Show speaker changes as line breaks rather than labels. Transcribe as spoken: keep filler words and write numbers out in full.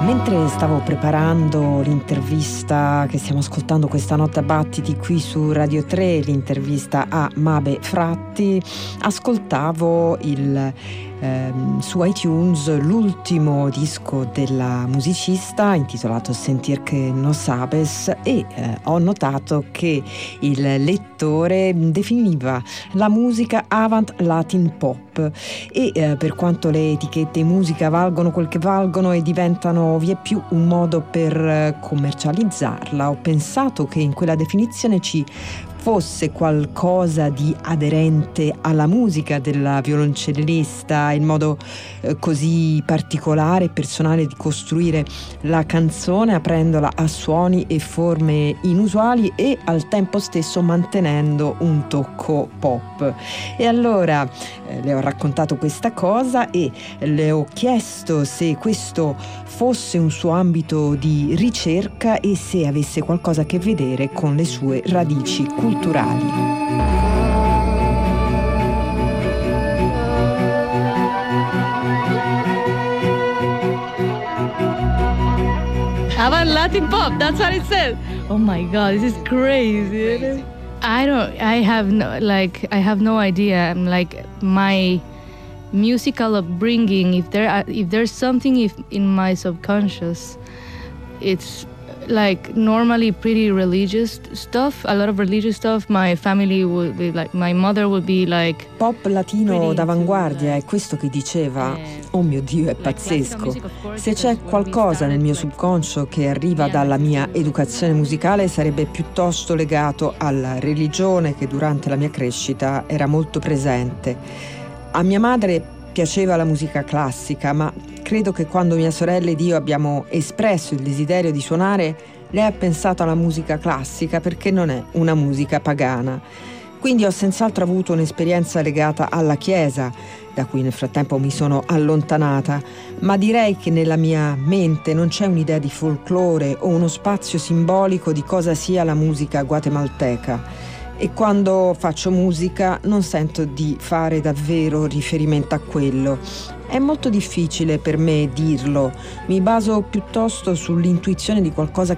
Mentre stavo preparando l'intervista che stiamo ascoltando questa notte a Battiti qui su Radio tre, l'intervista a Mabe Fratti, ascoltavo il ehm, su iTunes l'ultimo disco della musicista intitolato Sentir que no sabes e eh, ho notato che il lettore definiva la musica avant Latin pop e eh, per quanto le etichette in musica valgono quel che valgono e diventano vie più un modo per commercializzarla, ho pensato che in quella definizione ci fosse qualcosa di aderente alla musica della violoncellista, il modo eh, così particolare e personale di costruire la canzone aprendola a suoni e forme inusuali e al tempo stesso mantenendo un tocco pop. E allora eh, le ho raccontato questa cosa e le ho chiesto se questo fosse un suo ambito di ricerca e se avesse qualcosa a che vedere con le sue radici culturali.
Avant Latin pop, that's what it says. Oh my god, this is crazy. I don't I have no like I have no idea. I'm like my musical upbringing, if there are, if there's something if in my subconscious, it's like normally pretty religious stuff, a lot of religious stuff. My family would be like, my mother would be like
pop latino d'avanguardia, è questo che diceva. Oh mio Dio, è pazzesco. Se c'è qualcosa nel mio subconscio che arriva dalla mia educazione musicale sarebbe piuttosto legato alla religione che durante la mia crescita era molto presente. A mia madre piaceva la musica classica, ma credo che quando mia sorella ed io abbiamo espresso il desiderio di suonare, lei ha pensato alla musica classica perché non è una musica pagana. Quindi ho senz'altro avuto un'esperienza legata alla Chiesa, da cui nel frattempo mi sono allontanata, ma direi che nella mia mente non c'è un'idea di folklore o uno spazio simbolico di cosa sia la musica guatemalteca. E quando faccio musica non sento di fare davvero riferimento a quello. È molto difficile per me dirlo, mi baso piuttosto sull'intuizione di qualcosa